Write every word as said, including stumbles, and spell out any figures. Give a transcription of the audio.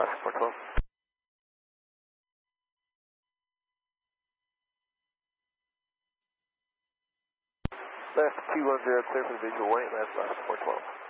left four twelve. Left two one zero, clear for the visual white, left left four twelve.